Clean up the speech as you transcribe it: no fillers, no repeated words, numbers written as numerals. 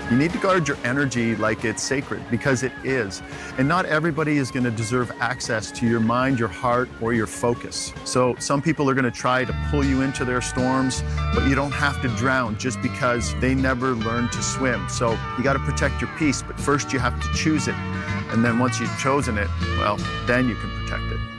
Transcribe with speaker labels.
Speaker 1: You need to guard your energy like it's sacred, because it is. And not everybody is going to deserve access to your mind, your heart, or your focus. So some people are going to try to pull you into their storms, but you don't have to drown just because they never learned to swim. So you got to protect your peace, but first you have to choose it. And then once you've chosen it, well, then you can protect it.